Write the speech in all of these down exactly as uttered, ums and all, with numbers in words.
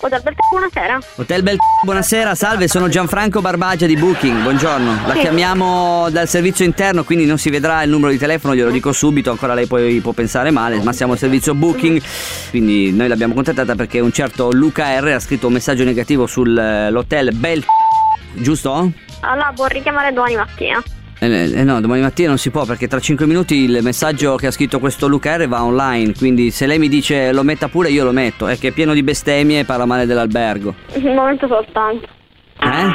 Hotel Bel buonasera. Hotel Bel buonasera, salve, sono Gianfranco Barbagia di Booking, buongiorno. La sì. chiamiamo dal servizio interno, quindi non si vedrà il numero di telefono, glielo dico subito, ancora lei poi può pensare male, ma siamo al servizio Booking, quindi noi l'abbiamo contattata perché un certo Luca R ha scritto un messaggio negativo sull'hotel Bel, giusto? Allora, può richiamare domani mattina. Eh, eh no, domani mattina non si può perché tra cinque minuti il messaggio che ha scritto questo Luca R va online, quindi se lei mi dice lo metta pure io lo metto, è che è pieno di bestemmie e parla male dell'albergo. Un momento soltanto. Eh?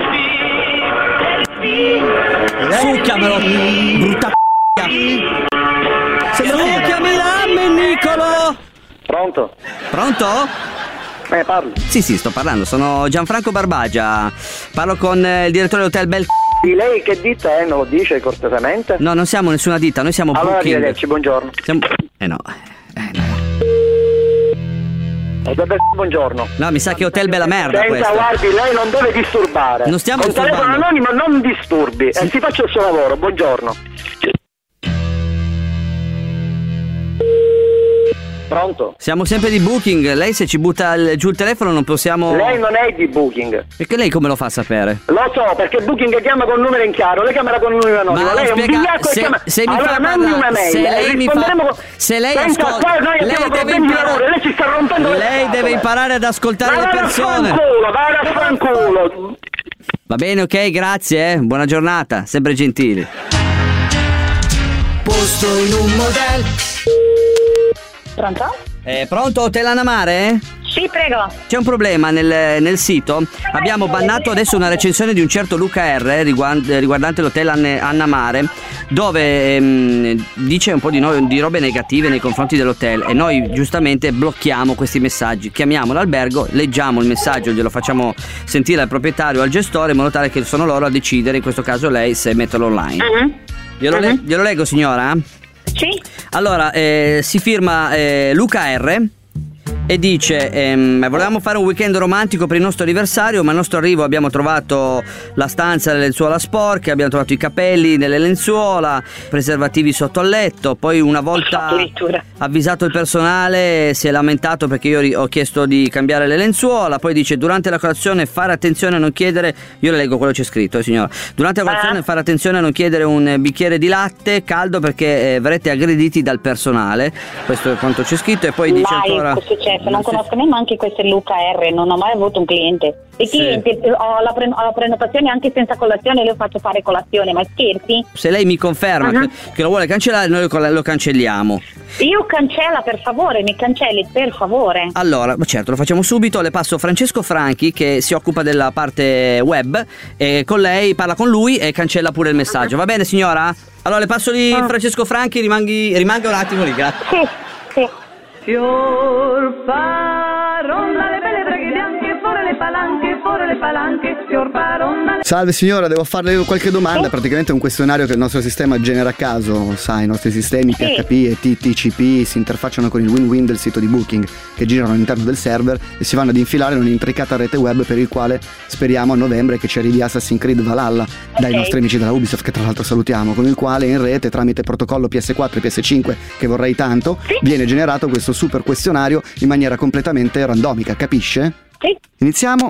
Succhiamelo, brutta c***a. Succhiami la Nicolo. Pronto? Pronto? Eh, parli. Sì, sì, sto parlando, sono Gianfranco Barbagia, parlo con il direttore dell'hotel Bel. Di lei che ditta è? Me lo dice cortesemente? No, non siamo nessuna ditta, noi siamo allora, Booking. Arrivederci, buongiorno. Siamo... Eh no, eh no. Hotel Bel, buongiorno. No, mi sa che Hotel Bella Merda Senza, questo. guardi, lei non deve disturbare. Non stiamo Con disturbando. telefono anonimo non disturbi sì. E si faccia il suo lavoro, buongiorno. Pronto? Siamo sempre di Booking, lei se ci butta il, giù il telefono non possiamo... Lei non è di Booking. Perché lei come lo fa a sapere? Lo so, perché Booking chiama con numero in chiaro, lei chiama con numero anonimo. Ma lei è un spiega... vigliacco se, e chiama... se mi allora fa mandi parlare, una mail se lei e mi fa... risponderemo... Se lei Senza ascolta... qua noi lei abbiamo deve problemi di imparare... lavoro, lei ci sta rompendo le Lei scatole. deve imparare ad ascoltare ma le persone. Ma vai a fanculo. Va bene, ok, grazie, eh. Buona giornata, sempre gentili. Posto in un motel. Pronto? Eh, pronto, Hotel Anna Mare? Sì, prego. C'è un problema nel, nel sito. Abbiamo bannato adesso una recensione di un certo Luca R riguard, riguardante l'hotel Anne, Anna Mare, dove ehm, dice un po' di, no, di robe negative nei confronti dell'hotel e noi giustamente blocchiamo questi messaggi. Chiamiamo l'albergo, leggiamo il messaggio, glielo facciamo sentire al proprietario o al gestore in modo tale che sono loro a decidere, in questo caso lei, se metterlo online. Uh-huh. Glielo, uh-huh. le, glielo leggo, signora? Sì. Allora, eh, si firma eh, Luca R e dice ehm, volevamo fare un weekend romantico per il nostro anniversario, ma al nostro arrivo abbiamo trovato la stanza delle lenzuola sporche, abbiamo trovato i capelli nelle lenzuola, preservativi sotto al letto. Poi una volta avvisato il personale si è lamentato perché io ho chiesto di cambiare le lenzuola. Poi dice durante la colazione fare attenzione a non chiedere, io le leggo quello che c'è scritto, eh, signora, durante la colazione fare attenzione a non chiedere un bicchiere di latte caldo perché eh, verrete aggrediti dal personale. Questo è quanto c'è scritto. E poi dice Mai ancora successo, non conosco neanche questo Luca R, non ho mai avuto un cliente. I Sì. clienti ho la, pre- ho la prenotazione anche senza colazione, le faccio fare colazione, ma scherzi? se lei mi conferma Uh-huh. che, che lo vuole cancellare, noi lo, lo cancelliamo. Io cancella, per favore, mi cancelli, per favore. Allora, certo, lo facciamo subito. Le passo Francesco Franchi che si occupa della parte web e con lei parla con lui e cancella pure il messaggio. Va bene, signora? Allora le passo di Uh. Francesco Franchi, rimanghi, rimanga un attimo lì, grazie. Sì, sì. Fior faronda, le belle braghe bianche, fuori le palanche, fuori le palanche, fior faronda. Salve signora, devo farle qualche domanda. Praticamente è un questionario che il nostro sistema genera a caso. Sai, i nostri sistemi Sì. P H P e T T C P si interfacciano con il win-win del sito di Booking, che girano all'interno del server e si vanno ad infilare in un'intricata rete web per il quale speriamo a novembre che ci arrivi Assassin's Creed Valhalla dai Ok. nostri amici della Ubisoft, che tra l'altro salutiamo, con il quale in rete tramite protocollo P S quattro e P S cinque, che vorrei tanto, Sì. viene generato questo super questionario in maniera completamente randomica, capisce? Sì. Iniziamo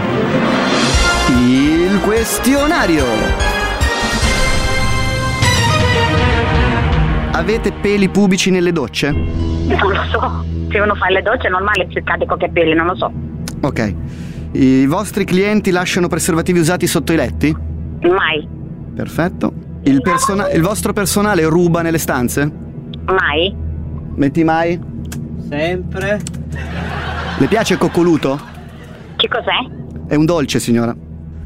il questionario. Avete peli pubici nelle docce? Non lo so. Se uno fa le docce è normale che cade con capelli, non lo so. Ok. I vostri clienti lasciano preservativi usati sotto i letti? Mai. Perfetto. Il, persona- il vostro personale ruba nelle stanze? Mai. Metti mai? Sempre. Le piace il coccoluto? Che cos'è? È un dolce, signora.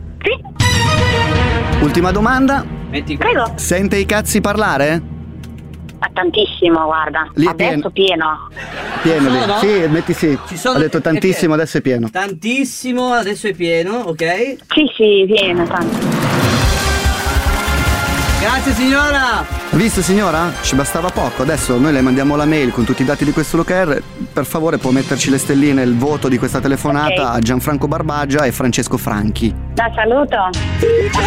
Sì. Ultima domanda. Metti Prego. Sente i cazzi parlare? Ma tantissimo, guarda. Lì è Adesso pieno. Pieno lì. Sono? Sì, metti sì. Ci sono- Ho detto è tantissimo, pieno. adesso è pieno. Tantissimo, adesso è pieno, ok? Sì, sì, pieno, tanto. Grazie signora. Visto signora? Ci bastava poco. Adesso noi le mandiamo la mail con tutti i dati di questo Luca R. Per favore può metterci le stelline, il voto di questa telefonata Ok. a Gianfranco Barbagia e Francesco Franchi. La saluto.